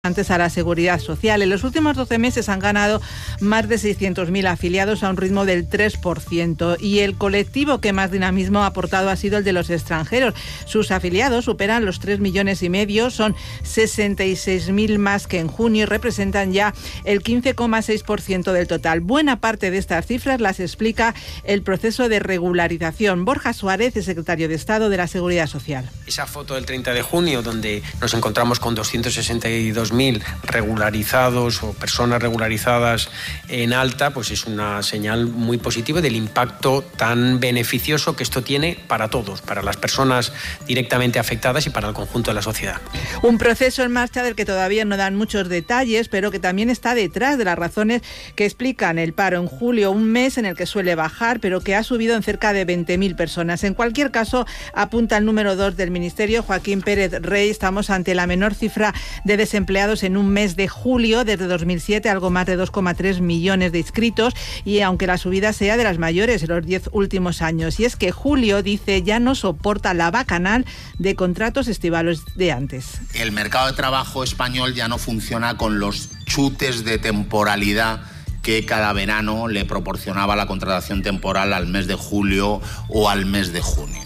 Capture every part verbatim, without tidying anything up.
Antes a la Seguridad Social. En los últimos doce meses han ganado más de seiscientos mil afiliados a un ritmo del tres por ciento y el colectivo que más dinamismo ha aportado ha sido el de los extranjeros. Sus afiliados superan los tres millones y medio, son sesenta y seis mil más que en junio y representan ya el quince coma seis por ciento del total. Buena parte de estas cifras las explica el proceso de regularización. Borja Suárez, el secretario de Estado de la Seguridad Social. Esa foto del treinta de junio donde nos encontramos con doscientos sesenta y dos mil regularizados o personas regularizadas en alta, pues es una señal muy positiva del impacto tan beneficioso que esto tiene para todos, para las personas directamente afectadas y para el conjunto de la sociedad. Un proceso en marcha del que todavía no dan muchos detalles, pero que también está detrás de las razones que explican el paro en julio, un mes en el que suele bajar, pero que ha subido en cerca de veinte mil personas. En cualquier caso, apunta el número dos del Ministerio, Joaquín Pérez Rey, estamos ante la menor cifra de desempleados en un mes de julio desde dos mil siete, algo más de dos coma tres millones de inscritos, y aunque la subida sea de las mayores en los diez últimos años. Y es que julio, dice, ya no soporta la bacanal de contratos estivales de antes. El mercado de trabajo español ya no funciona con los chutes de temporalidad que cada verano le proporcionaba la contratación temporal al mes de julio o al mes de junio.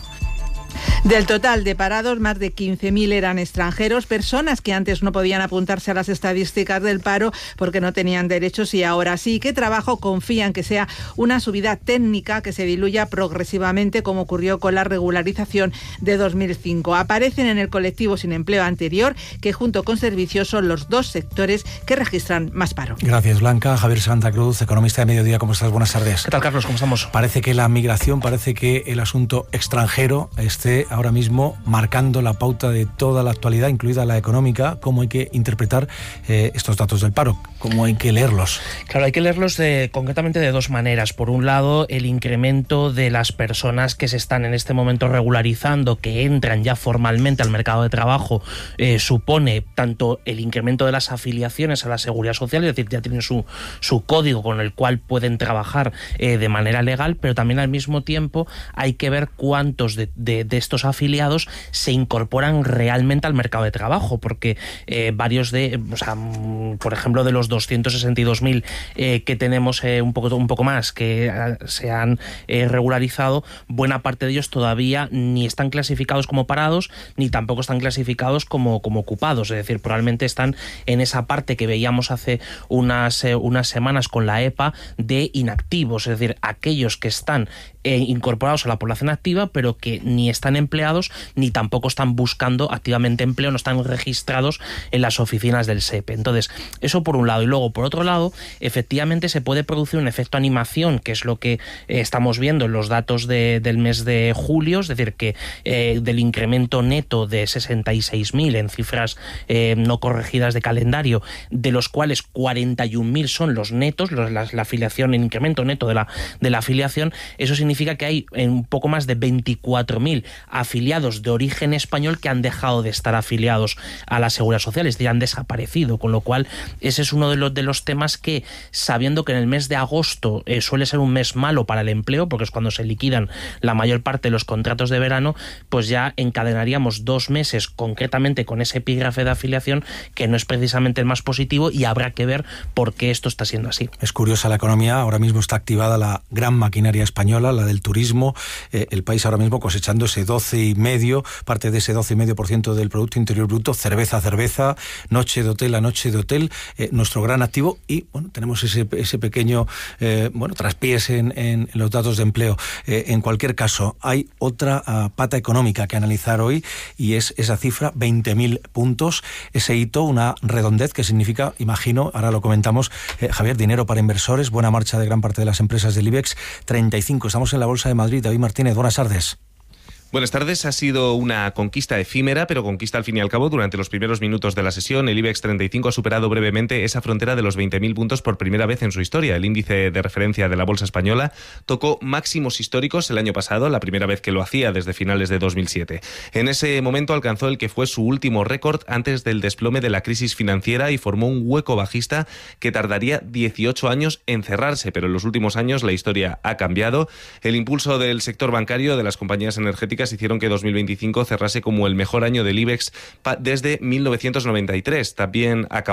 Del total de parados, más de quince mil eran extranjeros, personas que antes no podían apuntarse a las estadísticas del paro porque no tenían derechos y ahora sí. ¿Qué trabajo confían que sea una subida técnica que se diluya progresivamente, como ocurrió con la regularización de dos mil cinco? Aparecen en el colectivo sin empleo anterior, que junto con servicios son los dos sectores que registran más paro. Gracias, Blanca. Javier Santa Cruz, economista de Mediodía, ¿cómo estás? Buenas tardes. ¿Qué tal, Carlos? ¿Cómo estamos? Parece que la migración, parece que el asunto extranjero esté ahora mismo marcando la pauta de toda la actualidad, incluida la económica. ¿Cómo hay que interpretar eh, estos datos del paro? ¿Cómo hay que leerlos? Claro, hay que leerlos de, concretamente de dos maneras. Por un lado, el incremento de las personas que se están en este momento regularizando, que entran ya formalmente al mercado de trabajo, eh, supone tanto el incremento de las afiliaciones a la Seguridad Social, es decir, ya tienen su, su código con el cual pueden trabajar eh, de manera legal, pero también al mismo tiempo hay que ver cuántos de, de, de estos afiliados se incorporan realmente al mercado de trabajo, porque eh, varios de, o sea, por ejemplo, de los doscientos sesenta y dos mil eh, que tenemos eh, un poco un poco más que eh, se han eh, regularizado, buena parte de ellos todavía ni están clasificados como parados ni tampoco están clasificados como, como ocupados, es decir, probablemente están en esa parte que veíamos hace unas, eh, unas semanas con la E P A de inactivos, es decir, aquellos que están eh, incorporados a la población activa pero que ni están empleados ni tampoco están buscando activamente empleo, no están registrados en las oficinas del S E P E. Entonces, eso por un lado. Y luego, por otro lado, efectivamente se puede producir un efecto animación, que es lo que eh, estamos viendo en los datos de, del mes de julio, es decir, que eh, del incremento neto de sesenta y seis mil en cifras eh, no corregidas de calendario, de los cuales cuarenta y un mil son los netos, los, la, la afiliación, el incremento neto de la, de la afiliación. Eso significa que hay en un poco más de veinticuatro mil afiliados de origen español que han dejado de estar afiliados a la Seguridad Social, es decir, han desaparecido, con lo cual ese es uno de los, de los temas que, sabiendo que en el mes de agosto eh, suele ser un mes malo para el empleo, porque es cuando se liquidan la mayor parte de los contratos de verano, pues ya encadenaríamos dos meses concretamente con ese epígrafe de afiliación que no es precisamente el más positivo, y habrá que ver por qué esto está siendo así. Es curiosa la economía, ahora mismo está activada la gran maquinaria española, la del turismo, eh, el país ahora mismo cosechando ese doce y medio, parte de ese doce y medio por ciento del Producto Interior Bruto, cerveza, cerveza, noche de hotel a noche de hotel, eh, nuestro gran activo, y bueno, tenemos ese, ese pequeño eh, bueno, traspiés en, en los datos de empleo. Eh, en cualquier caso, hay otra uh, pata económica que analizar hoy, y es esa cifra, veinte mil puntos, ese hito, una redondez que significa, imagino, ahora lo comentamos, eh, Javier, dinero para inversores, buena marcha de gran parte de las empresas del IBEX treinta y cinco. Estamos en la Bolsa de Madrid. David Martínez, buenas tardes. Buenas tardes. Ha sido una conquista efímera, pero conquista al fin y al cabo. Durante los primeros minutos de la sesión, el IBEX treinta y cinco ha superado brevemente esa frontera de los veinte mil puntos por primera vez en su historia. El índice de referencia de la bolsa española tocó máximos históricos el año pasado, la primera vez que lo hacía desde finales de dos mil siete. En ese momento alcanzó el que fue su último récord antes del desplome de la crisis financiera y formó un hueco bajista que tardaría dieciocho años en cerrarse, pero en los últimos años la historia ha cambiado. El impulso del sector bancario, de las compañías energéticas, económicas hicieron que dos mil veinticinco cerrase como el mejor año del IBEX desde mil novecientos noventa y tres. También acabó